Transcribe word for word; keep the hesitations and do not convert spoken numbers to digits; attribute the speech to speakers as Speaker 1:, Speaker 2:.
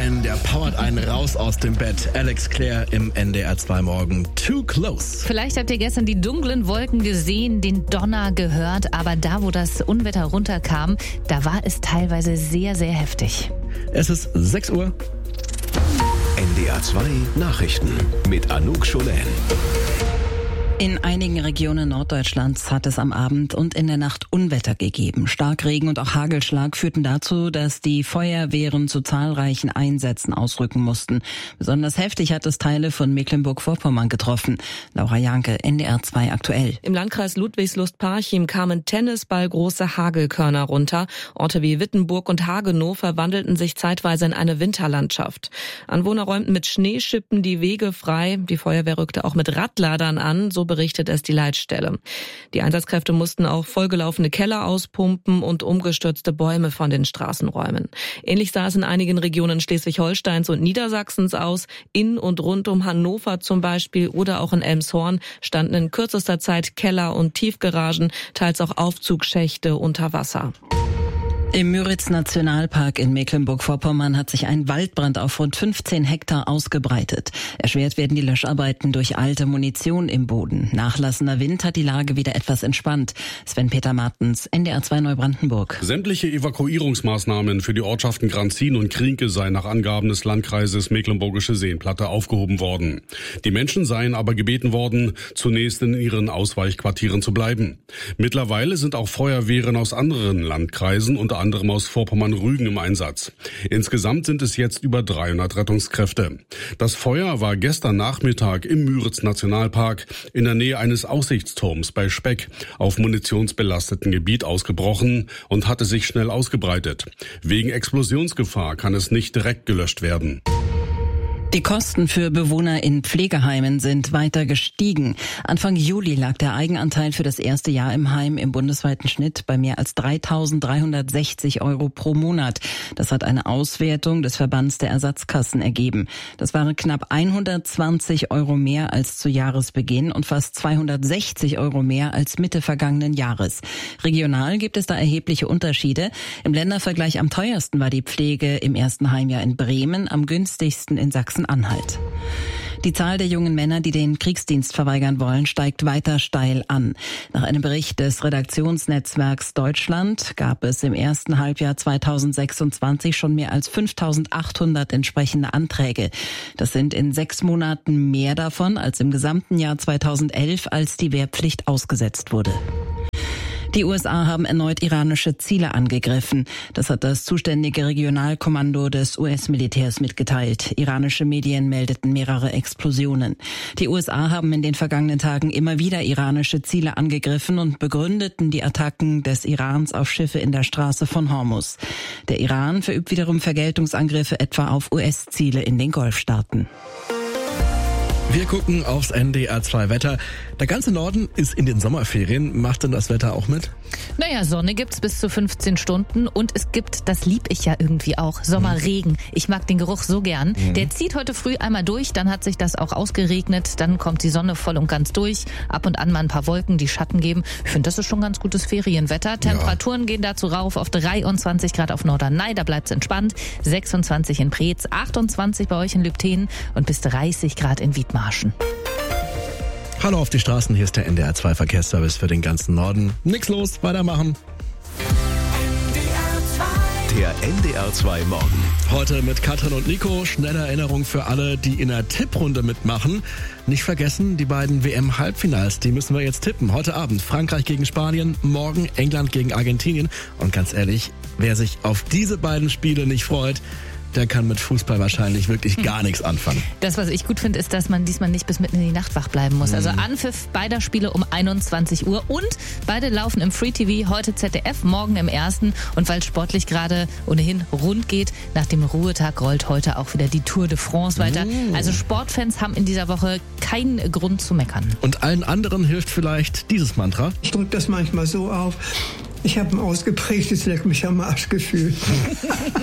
Speaker 1: einen, der powert einen raus aus dem Bett. Alex Clare im N D R zwei Morgen. Too close.
Speaker 2: Vielleicht habt ihr gestern die dunklen Wolken gesehen, den Donner gehört, aber da, wo das Unwetter runterkam, da war es teilweise sehr, sehr heftig.
Speaker 1: Es ist sechs Uhr.
Speaker 3: N D R zwei Nachrichten mit Anouk Scholen.
Speaker 4: In einigen Regionen Norddeutschlands hat es am Abend und in der Nacht Unwetter gegeben. Starkregen und auch Hagelschlag führten dazu, dass die Feuerwehren zu zahlreichen Einsätzen ausrücken mussten. Besonders heftig hat es Teile von Mecklenburg-Vorpommern getroffen. Laura Janke, N D R zwei aktuell.
Speaker 5: Im Landkreis Ludwigslust-Parchim kamen tennisballgroße Hagelkörner runter. Orte wie Wittenburg und Hagenow verwandelten sich zeitweise in eine Winterlandschaft. Anwohner räumten mit Schneeschippen die Wege frei. Die Feuerwehr rückte auch mit Radladern an, so berichtet es die Leitstelle. Die Einsatzkräfte mussten auch vollgelaufene Keller auspumpen und umgestürzte Bäume von den Straßen räumen. Ähnlich sah es in einigen Regionen Schleswig-Holsteins und Niedersachsens aus. In und rund um Hannover zum Beispiel oder auch in Elmshorn standen in kürzester Zeit Keller und Tiefgaragen, teils auch Aufzugschächte unter Wasser.
Speaker 4: Im Müritz-Nationalpark in Mecklenburg-Vorpommern hat sich ein Waldbrand auf rund fünfzehn Hektar ausgebreitet. Erschwert werden die Löscharbeiten durch alte Munition im Boden. Nachlassender Wind hat die Lage wieder etwas entspannt. Sven-Peter Martens, N D R zwei Neubrandenburg.
Speaker 6: Sämtliche Evakuierungsmaßnahmen für die Ortschaften Granzin und Krienke seien nach Angaben des Landkreises Mecklenburgische Seenplatte aufgehoben worden. Die Menschen seien aber gebeten worden, zunächst in ihren Ausweichquartieren zu bleiben. Mittlerweile sind auch Feuerwehren aus anderen Landkreisen und anderem aus Vorpommern-Rügen im Einsatz. Insgesamt sind es jetzt über dreihundert Rettungskräfte. Das Feuer war gestern Nachmittag im Müritz-Nationalpark in der Nähe eines Aussichtsturms bei Speck auf munitionsbelasteten Gebiet ausgebrochen und hatte sich schnell ausgebreitet. Wegen Explosionsgefahr kann es nicht direkt gelöscht werden.
Speaker 4: Die Kosten für Bewohner in Pflegeheimen sind weiter gestiegen. Anfang Juli lag der Eigenanteil für das erste Jahr im Heim im bundesweiten Schnitt bei mehr als dreitausenddreihundertsechzig Euro pro Monat. Das hat eine Auswertung des Verbands der Ersatzkassen ergeben. Das waren knapp hundertzwanzig Euro mehr als zu Jahresbeginn und fast zweihundertsechzig Euro mehr als Mitte vergangenen Jahres. Regional gibt es da erhebliche Unterschiede. Im Ländervergleich am teuersten war die Pflege im ersten Heimjahr in Bremen, am günstigsten in Sachsen. Anhalt. Die Zahl der jungen Männer, die den Kriegsdienst verweigern wollen, steigt weiter steil an. Nach einem Bericht des Redaktionsnetzwerks Deutschland gab es im ersten Halbjahr zweitausendsechsundzwanzig schon mehr als fünftausendachthundert entsprechende Anträge. Das sind in sechs Monaten mehr davon als im gesamten Jahr zweitausendelf, als die Wehrpflicht ausgesetzt wurde. Die U S A haben erneut iranische Ziele angegriffen. Das hat das zuständige Regionalkommando des U S-Militärs mitgeteilt. Iranische Medien meldeten mehrere Explosionen. Die U S A haben in den vergangenen Tagen immer wieder iranische Ziele angegriffen und begründeten die Attacken des Irans auf Schiffe in der Straße von Hormuz. Der Iran verübt wiederum Vergeltungsangriffe etwa auf U S-Ziele in den Golfstaaten.
Speaker 1: Wir gucken aufs N D R zwei Wetter. Der ganze Norden ist in den Sommerferien. Macht denn das Wetter auch mit?
Speaker 2: Naja, Sonne gibt's bis zu fünfzehn Stunden und es gibt, das lieb ich ja irgendwie auch, Sommerregen. Ich mag den Geruch so gern. Mhm. Der zieht heute früh einmal durch, dann hat sich das auch ausgeregnet, dann kommt die Sonne voll und ganz durch. Ab und an mal ein paar Wolken, die Schatten geben. Ich finde, das ist schon ganz gutes Ferienwetter. Temperaturen ja. gehen dazu rauf auf dreiundzwanzig Grad auf Norderney, da bleibt's entspannt. sechsundzwanzig in Preetz, achtundzwanzig bei euch in Lübthenen und bis dreißig Grad in Wiedmarschen.
Speaker 1: Hallo auf die Straßen, hier ist der N D R zwei Verkehrsservice für den ganzen Norden. Nix los, weitermachen.
Speaker 3: Der N D R zwei Morgen.
Speaker 1: Heute mit Katrin und Nico. Schnelle Erinnerung für alle, die in der Tipprunde mitmachen. Nicht vergessen, die beiden W M-Halbfinals, die müssen wir jetzt tippen. Heute Abend Frankreich gegen Spanien, morgen England gegen Argentinien. Und ganz ehrlich, wer sich auf diese beiden Spiele nicht freut, der kann mit Fußball wahrscheinlich wirklich gar nichts anfangen.
Speaker 2: Das, was ich gut finde, ist, dass man diesmal nicht bis mitten in die Nacht wach bleiben muss. Also Anpfiff beider Spiele um einundzwanzig Uhr und beide laufen im Free T V, heute Z D F, morgen im Ersten. Und weil sportlich gerade ohnehin rund geht, nach dem Ruhetag rollt heute auch wieder die Tour de France weiter. Mm. Also Sportfans haben in dieser Woche keinen Grund zu meckern.
Speaker 1: Und allen anderen hilft vielleicht dieses Mantra.
Speaker 7: Ich drücke das manchmal so auf. Ich habe ein ausgeprägtes Leck mich am Arsch Gefühl.